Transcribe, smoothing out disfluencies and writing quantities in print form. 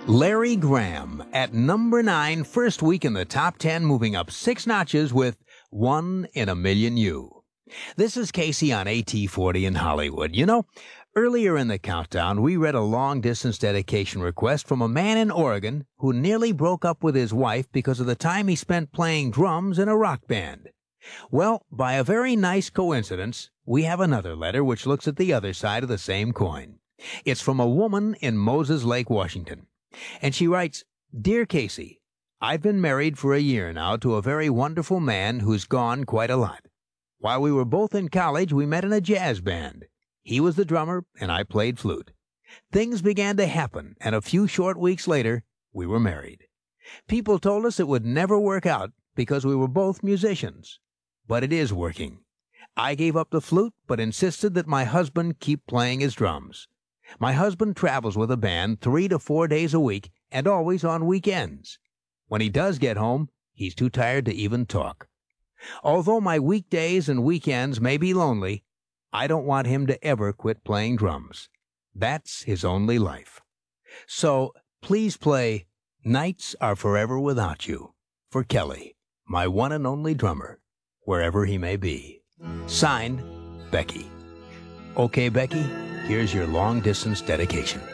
Larry Graham at number 9, first week in the top 10, moving up 6 notches with One in a Million You. This is Casey on AT40 in Hollywood. You know, earlier in the countdown, we read a long-distance dedication request from a man in Oregon who nearly broke up with his wife because of the time he spent playing drums in a rock band. Well, by a very nice coincidence, we have another letter which looks at the other side of the same coin. It's from a woman in Moses Lake, Washington. And she writes, Dear Casey, I've been married for a year now to a very wonderful man who's gone quite a lot. While we were both in college, we met in a jazz band. He was the drummer, and I played flute. Things began to happen, and a few short weeks later, we were married. People told us it would never work out because we were both musicians. But it is working. I gave up the flute, but insisted that my husband keep playing his drums. My husband travels with a band 3 to 4 days a week and always on weekends. When he does get home, he's too tired to even talk. Although my weekdays and weekends may be lonely, I don't want him to ever quit playing drums. That's his only life. So please play Nights Are Forever Without You for Kelly, my one and only drummer, wherever he may be. Signed, Becky. Okay, Becky, here's your long-distance dedication.